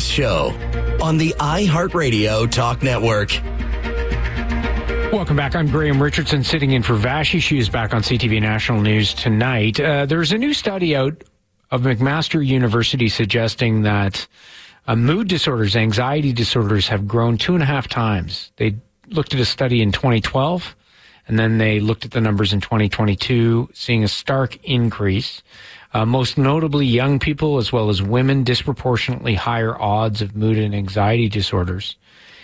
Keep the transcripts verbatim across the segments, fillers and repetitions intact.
this show on the iHeartRadio Talk Network. Welcome back. I'm Graham Richardson, sitting in for Vashi. She is back on C T V National News tonight. Uh, there's a new study out of McMaster University suggesting that uh, mood disorders, anxiety disorders have grown two and a half times. They looked at a study in twenty twelve, and then they looked at the numbers in twenty twenty-two, seeing a stark increase. Uh, most notably, young people as well as women, disproportionately higher odds of mood and anxiety disorders.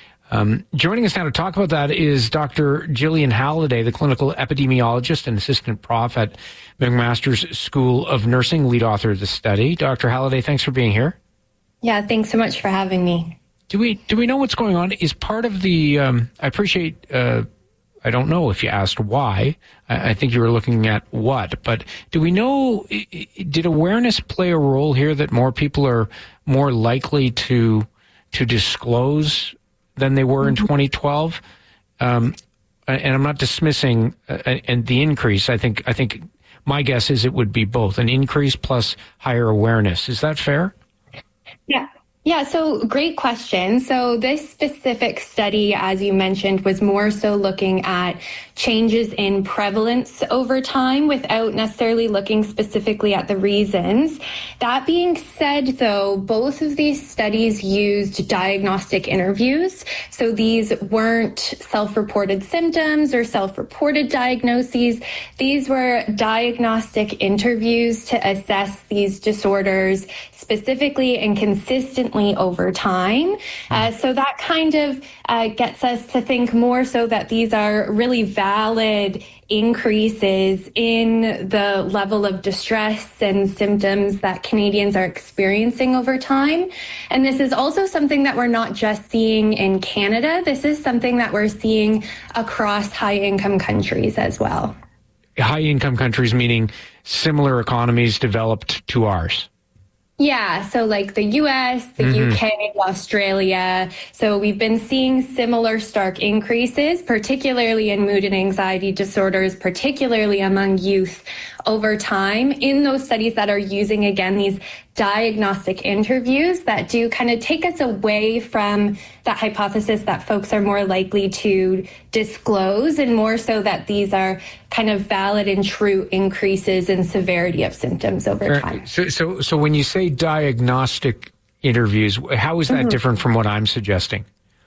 Um, joining us now to talk about that is Doctor Gillian Halliday, the clinical epidemiologist and assistant prof at McMaster's School of Nursing, lead author of the study. Doctor Halliday, thanks for being here. Yeah, thanks so much for having me. Do we do we know what's going on? Is part of the, um, I appreciate, uh, I don't know if you asked why. I, I think you were looking at what, but do we know, did awareness play a role here that more people are more likely to to disclose than they were in twenty twelve, um, and I'm not dismissing uh, and the increase. I think I think my guess is it would be both an increase plus higher awareness. Is that fair? Yeah. Yeah, so great question. So this specific study, as you mentioned, was more so looking at changes in prevalence over time without necessarily looking specifically at the reasons. That being said, though, both of these studies used diagnostic interviews. So these weren't self-reported symptoms or self-reported diagnoses. These were diagnostic interviews to assess these disorders specifically and consistently over time. Uh, so that kind of uh, gets us to think more so that these are really valid increases in the level of distress and symptoms that Canadians are experiencing over time. And this is also something that we're not just seeing in Canada. This is something that we're seeing across high-income countries as well. High-income countries meaning similar economies developed to ours. Yeah, so like the U S, the mm-hmm. U K, Australia. So we've been seeing similar stark increases, particularly in mood and anxiety disorders, particularly among youth over time in those studies that are using, again, these diagnostic interviews that do kind of take us away from that hypothesis that folks are more likely to disclose and more so that these are kind of valid and true increases in severity of symptoms over time. So, so, so when you say diagnostic interviews, how is that mm-hmm. different from what I'm suggesting?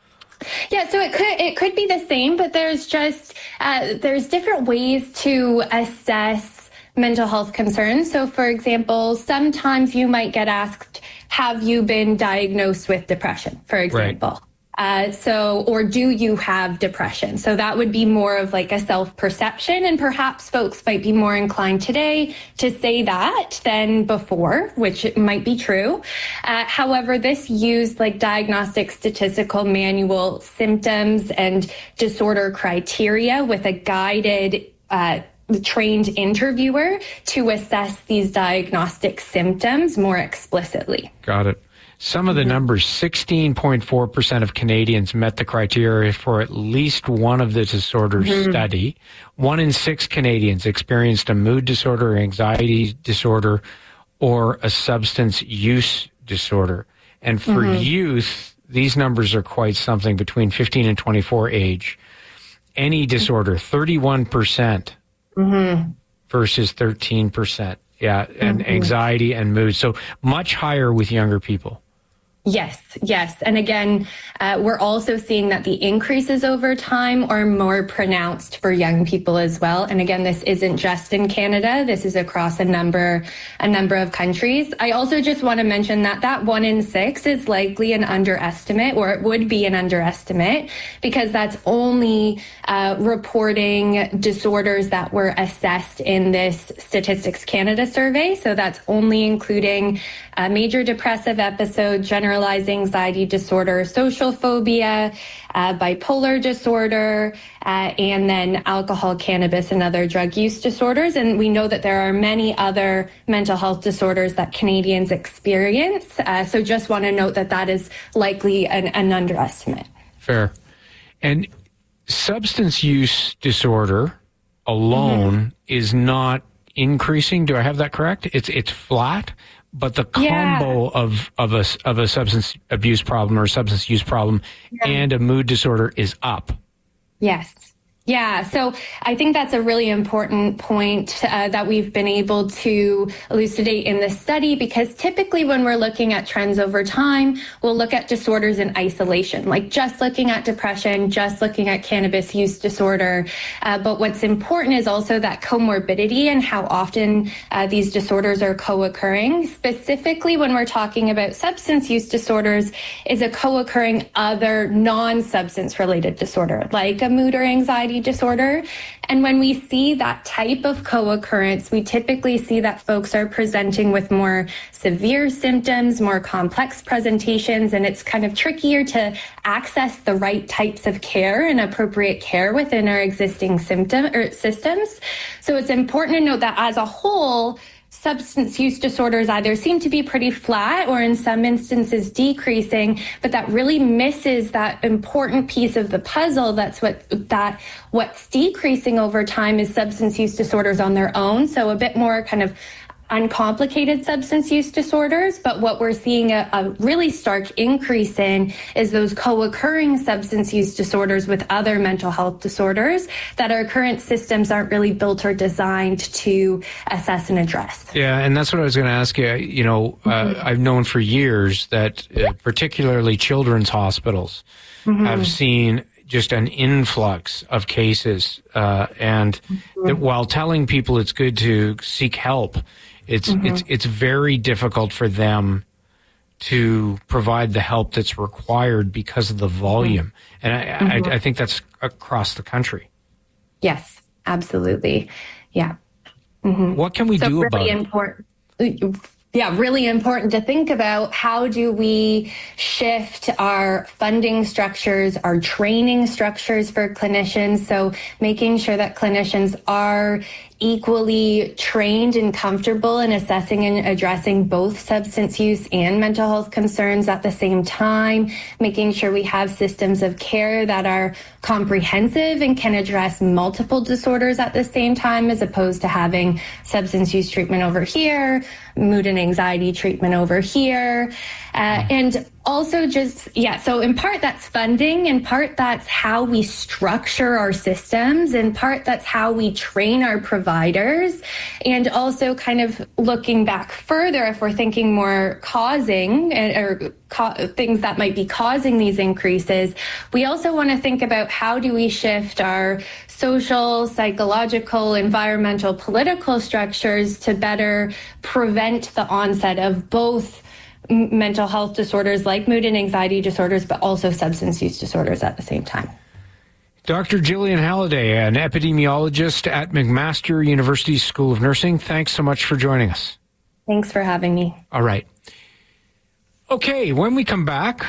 Yeah, so it could it could be the same, but there's just uh, there's different ways to assess mental health concerns. So, for example, sometimes you might get asked, have you been diagnosed with depression, for example? Right. Uh, so, or do you have depression? So that would be more of like a self-perception, and perhaps folks might be more inclined today to say that than before, which it might be true. Uh, however, this used like diagnostic statistical manual symptoms and disorder criteria with a guided uh, trained interviewer to assess these diagnostic symptoms more explicitly. Got it. Some of the numbers, sixteen point four percent of Canadians met the criteria for at least one of the disorders mm-hmm. study. One in six Canadians experienced a mood disorder, or anxiety disorder, or a substance use disorder. And for mm-hmm. youth, these numbers are quite something. Between fifteen and twenty-four age, any disorder, thirty-one percent mm-hmm. versus thirteen percent. Yeah, and mm-hmm. anxiety and mood. So much higher with younger people. Yes, yes. And again, uh, we're also seeing that the increases over time are more pronounced for young people as well. And again, this isn't just in Canada. This is across a number, a number of countries. I also just want to mention that that one in six is likely an underestimate, or it would be an underestimate, because that's only uh, reporting disorders that were assessed in this Statistics Canada survey. So that's only including a major depressive episode, general generalized anxiety disorder, social phobia, uh, bipolar disorder, uh, and then alcohol, cannabis, and other drug use disorders. And we know that there are many other mental health disorders that Canadians experience. Uh, so just want to note that that is likely an, an underestimate. Fair. And substance use disorder alone mm-hmm. is not increasing. Do I have that correct? It's it's flat. but the combo yeah. of of a of a substance abuse problem or substance use problem yeah. and a mood disorder is up. Yes. Yeah, so I think that's a really important point uh, that we've been able to elucidate in this study, because typically when we're looking at trends over time, we'll look at disorders in isolation, like just looking at depression, just looking at cannabis use disorder. Uh, but what's important is also that comorbidity and how often uh, these disorders are co-occurring. Specifically, when we're talking about substance use disorders, is a co-occurring other non-substance related disorder, like a mood or anxiety disorder. And when we see that type of co-occurrence, we typically see that folks are presenting with more severe symptoms, more complex presentations, and it's kind of trickier to access the right types of care and appropriate care within our existing symptom or systems. So it's important to note that as a whole, substance use disorders either seem to be pretty flat or in some instances decreasing, but that really misses that important piece of the puzzle. That's what that what's decreasing over time is substance use disorders on their own. So a bit more kind of uncomplicated substance use disorders, but what we're seeing a, a really stark increase in is those co-occurring substance use disorders with other mental health disorders that our current systems aren't really built or designed to assess and address. Yeah, and that's what I was going to ask you. You know, uh, mm-hmm. I've known for years that uh, particularly children's hospitals mm-hmm. have seen just an influx of cases, uh, and mm-hmm. that while telling people it's good to seek help, It's mm-hmm. it's it's very difficult for them to provide the help that's required because of the volume, mm-hmm. and I, mm-hmm. I I think that's across the country. Yes, absolutely. Yeah. Mm-hmm. What can we so do really about important, it? Yeah, really important to think about how do we shift our funding structures, our training structures for clinicians. So making sure that clinicians are equally trained and comfortable in assessing and addressing both substance use and mental health concerns at the same time, making sure we have systems of care that are comprehensive and can address multiple disorders at the same time, as opposed to having substance use treatment over here, mood and anxiety treatment over here. Uh, and also just, yeah, so in part that's funding, in part that's how we structure our systems, in part that's how we train our providers, and also kind of looking back further, if we're thinking more causing or co- things that might be causing these increases, we also want to think about how do we shift our social, psychological, environmental, political structures to better prevent the onset of both mental health disorders like mood and anxiety disorders, but also substance use disorders at the same time. Doctor Gillian Halliday, an epidemiologist at McMaster University School of Nursing, thanks so much for joining us. Thanks for having me. All right. Okay, when we come back,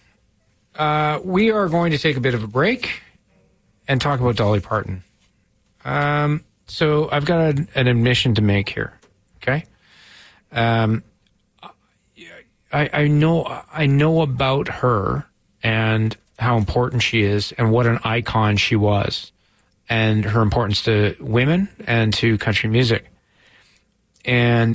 uh, we are going to take a bit of a break and talk about Dolly Parton. Um, so I've got a, an admission to make here, okay? Um, I, I know I know about her and how important she is and what an icon she was and her importance to women and to country music. And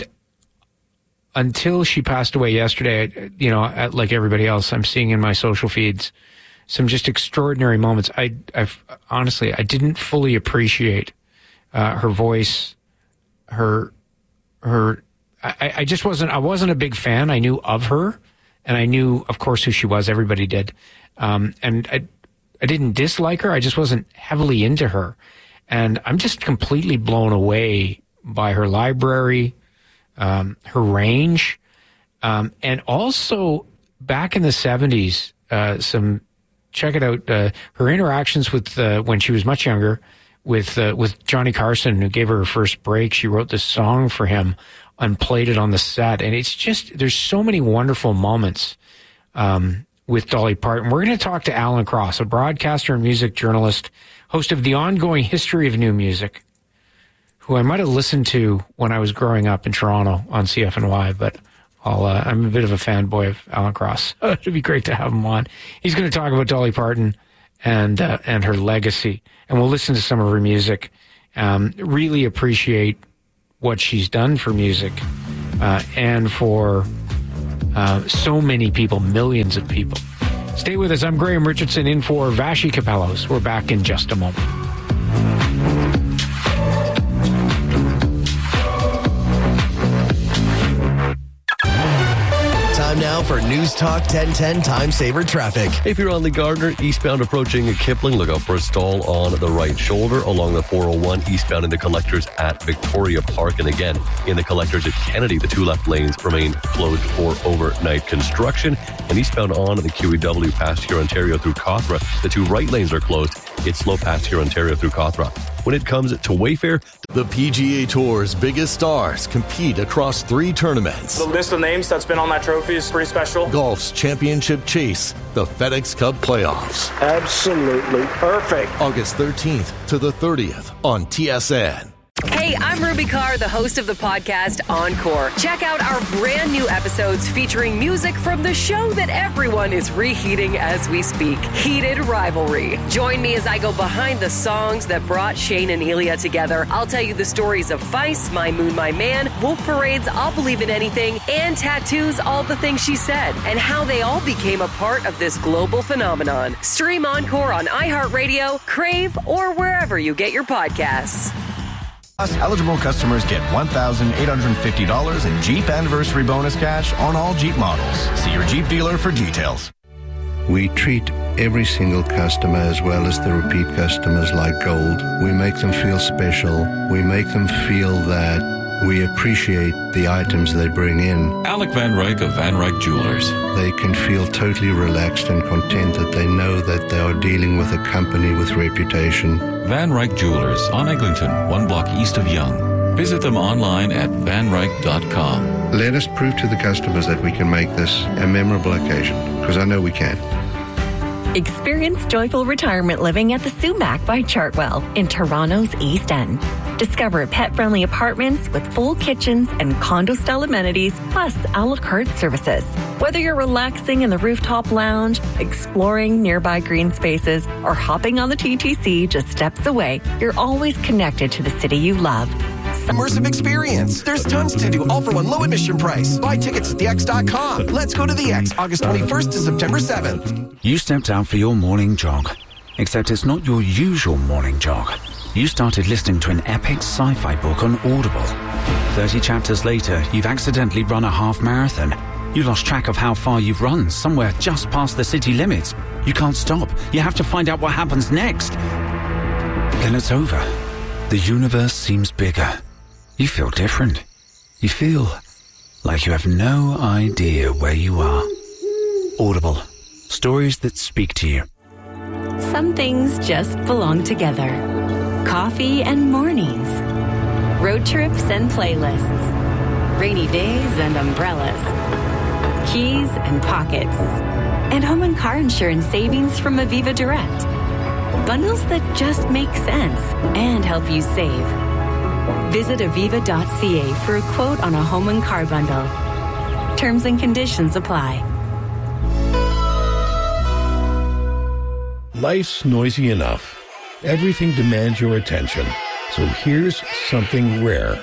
until she passed away yesterday, you know, like everybody else, I'm seeing in my social feeds some just extraordinary moments. I I've, honestly, I didn't fully appreciate uh, her voice, her her. I, I just wasn't, I wasn't a big fan. I knew of her and I knew, of course, who she was. Everybody did. Um, and I, I didn't dislike her. I just wasn't heavily into her. And I'm just completely blown away by her library, um, her range. Um, and also back in the seventies, uh, some, check it out, uh, her interactions with, uh, when she was much younger with, uh, with Johnny Carson, who gave her her first break. She wrote this song for him and played it on the set. And it's just, there's so many wonderful moments um, with Dolly Parton. We're going to talk to Alan Cross, a broadcaster and music journalist, host of The Ongoing History of New Music, who I might have listened to when I was growing up in Toronto on C F N Y, but I'll, uh, I'm a bit of a fanboy of Alan Cross. It'd be great to have him on. He's going to talk about Dolly Parton and, uh, and her legacy. And we'll listen to some of her music. Um, really appreciate what she's done for music uh, and for uh, so many people, millions of people. Stay with us. I'm Graham Richardson in for Vassy Kapelos. We're back in just a moment. Time now for News Talk ten ten Time Saver Traffic. If you're on the Gardner, eastbound approaching Kipling, look out for a stall on the right shoulder along the four oh one eastbound into Collectors at Victoria Park. And again, in the Collectors at Kennedy, the two left lanes remain closed for overnight construction. And eastbound on the Q E W past here, Ontario through Cawthra, the two right lanes are closed. It's slow past here, Ontario through Cawthra. When it comes to Wayfair, the P G A Tour's biggest stars compete across three tournaments. The list of names that's been on that trophy is pretty special. Golf's championship chase, the FedEx Cup playoffs. Absolutely perfect. August thirteenth to the thirtieth on T S N. Hey, I'm Ruby Carr, the host of the podcast Encore. Check out our brand new episodes featuring music from the show that everyone is reheating as we speak, Heated Rivalry. Join me as I go behind the songs that brought Shane and Elia together. I'll tell you the stories of Feist, My Moon, My Man, Wolf Parade's I'll Believe in Anything, and Tattoos, All the Things She Said, and how they all became a part of this global phenomenon. Stream Encore on iHeartRadio, Crave, or wherever you get your podcasts. Eligible customers get one thousand eight hundred fifty dollars in Jeep Anniversary Bonus Cash on all Jeep models. See your Jeep dealer for details. We treat every single customer as well as the repeat customers like gold. We make them feel special. We make them feel that we appreciate the items they bring in. Alec Van Ryk of Van Ryk Jewelers. They can feel totally relaxed and content that they know that they are dealing with a company with reputation. Van Ryk Jewelers on Eglinton, one block east of Yonge. Visit them online at van ryk dot com. Let us prove to the customers that we can make this a memorable occasion, because I know we can. Experience joyful retirement living at the Sumac by Chartwell in Toronto's East End. Discover pet-friendly apartments with full kitchens and condo-style amenities, plus a la carte services. Whether you're relaxing in the rooftop lounge, exploring nearby green spaces, or hopping on the T T C just steps away, you're always connected to the city you love. Immersive experience. There's tons to do, all for one low admission price. Buy tickets at the x dot com. Let's go to the X, August twenty-first to September seventh. You stepped out for your morning jog, except it's not your usual morning jog. You started listening to an epic sci-fi book on Audible. thirty chapters later, you've accidentally run a half marathon. You lost track of how far you've run, somewhere just past the city limits. You can't stop. You have to find out what happens next. Then it's over. The universe seems bigger. You feel different. You feel like you have no idea where you are. Audible. Stories that speak to you. Some things just belong together. Coffee and mornings. Road trips and playlists. Rainy days and umbrellas. Keys and pockets. And home and car insurance savings from Aviva Direct. Bundles that just make sense and help you save. Visit aviva dot c a for a quote on a home and car bundle. Terms and conditions apply. Life's noisy enough. Everything demands your attention. So here's something rare.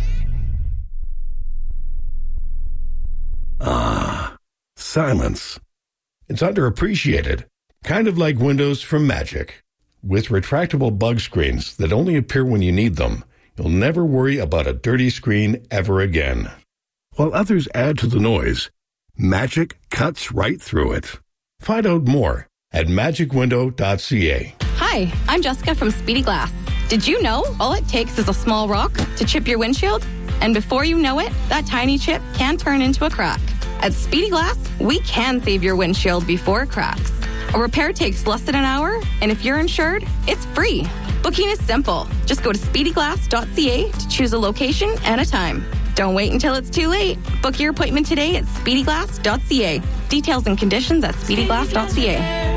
Ah, silence. It's underappreciated. Kind of like windows from Magic. With retractable bug screens that only appear when you need them, you'll never worry about a dirty screen ever again. While others add to the noise, Magic cuts right through it. Find out more at magic window dot c a. Hi, I'm Jessica from Speedy Glass. Did you know all it takes is a small rock to chip your windshield? And before you know it, that tiny chip can turn into a crack. At Speedy Glass, we can save your windshield before it cracks. A repair takes less than an hour, and if you're insured, it's free. Booking is simple. Just go to speedy glass dot c a to choose a location and a time. Don't wait until it's too late. Book your appointment today at speedy glass dot c a. Details and conditions at speedy glass dot c a.